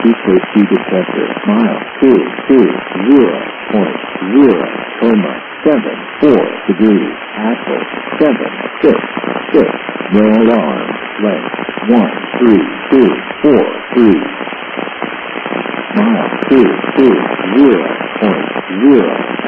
safety detector. Mile 220.0, 7.4 degrees. Axle 7.6.6. No alarm. Length 1.3243. Mile 220.0.